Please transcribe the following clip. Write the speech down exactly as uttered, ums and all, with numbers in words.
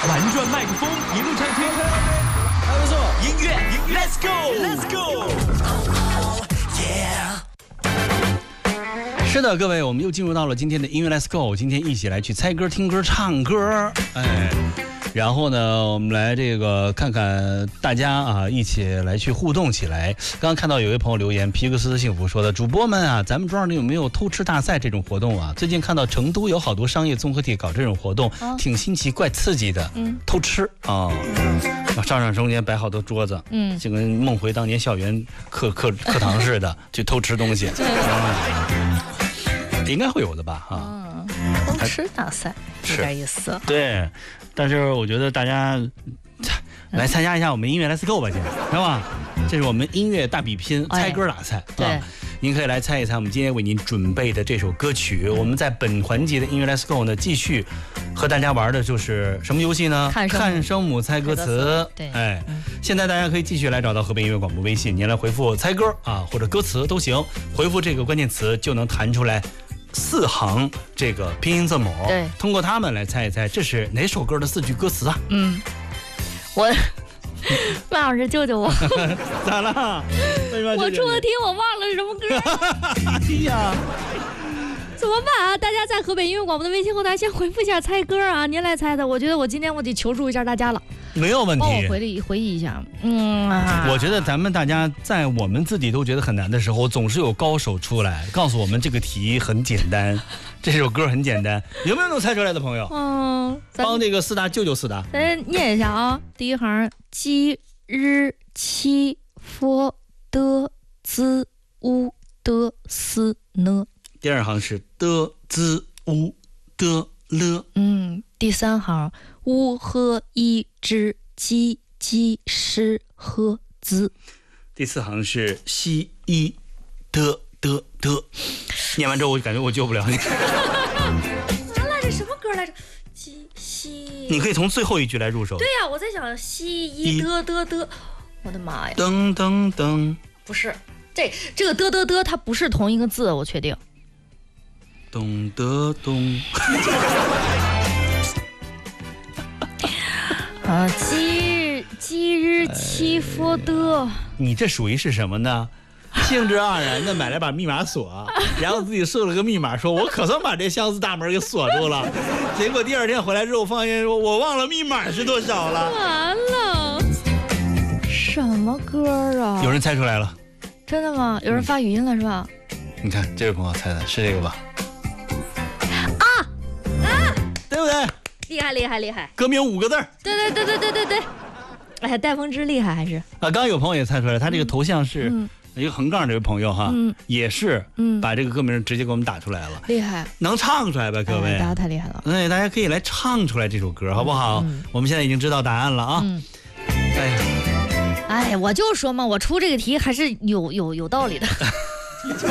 玩转麦克风，一路畅听， 还不错。 音乐，Let's go，Let's go， 是的，各位，我们又进入到了今天的音乐 Let's Go， 今天一起来去猜歌、听歌、唱歌，哎。然后呢，我们来这个看看大家啊，一起来去互动起来。刚刚看到有位朋友留言，皮克斯的幸福说的，主播们啊，咱们庄上有没有偷吃大赛这种活动啊？最近看到成都有好多商业综合体搞这种活动，哦、挺新奇怪刺激的。嗯，偷吃啊，嗯、上上中间摆好多桌子，嗯，就跟梦回当年校园课课课堂似的，去偷吃东西。嗯，应该会有的吧？啊， 嗯、偷吃大赛有点意思。 对。但是我觉得大家来参加一下我们音乐 Let's Go 吧，姐，是吧？这是我们音乐大比拼猜歌大赛， 对、 啊，您可以来猜一猜我们今天为您准备的这首歌曲。我们在本环节的音乐 Let's Go 呢，继续和大家玩的就是什么游戏呢？ 看声看声母猜歌词。 对， 哎，嗯、现在大家可以继续来找到河北音乐广播微信，您来回复猜歌啊，或者歌词都行，回复这个关键词就能弹出来四行这个拼音字母， 对， 通过它们来猜一猜这是哪首歌的四句歌词啊？ 嗯，我麦老师救救我！ 咋了？ 我出的题我忘了是什么歌。 哎呀， 怎么办啊？大家在河北音乐广播的微信后台先回复一下猜歌啊，您来猜的。我觉得我今天我得求助一下大家了。 没有问题， 帮我回忆回忆一下。嗯、啊， 我觉得咱们大家在我们自己都觉得很难的时候，总是有高手出来告诉我们这个题很简单，这首歌很简单。有没有能猜出来的朋友？ 嗯， 帮这个四大救救四大。 咱念一下啊，第一行：即日期佛的兹乌的斯呢。 第二行是的兹乌的了。 嗯，第三行。乌和一之鸡鸡诗和子。 第四行是西一的的的，念完之后我感觉我救不了你。 啥来着？什么歌来着？西西。 你可以从最后一句来入手。 对呀、啊，我在想西一的的的，我的妈呀！ 噔噔噔， 不是，这这个的的的它不是同一个字，我确定。 咚的咚。 啊，即日即日期佛的， 你这属于是什么呢？兴致盎然的买了把密码锁，然后自己设了个密码，说我可算把这箱子大门给锁住了。结果第二天回来之后，发现说我忘了密码是多少了。 完了，什么歌啊？ 有人猜出来了？ 真的吗？有人发语音了、嗯、是吧？ 你看这位朋友猜的是这个吧？ 啊啊， 对不对？ 厉害厉害厉害！ 歌名五个字儿。 对对对对对对对。哎呀，戴风之厉害还是？啊， 刚刚有朋友也猜出来，他这个头像是一个横杠，这位朋友哈，嗯、也是把这个歌名直接给我们打出来了， 厉害！ 能唱出来吧，各位？ 哎、大家太厉害了！ 哎，大家可以来唱出来这首歌，好不好？嗯、我们现在已经知道答案了啊！嗯、 哎呀，哎，我就说嘛，我出这个题还是有有有道理的。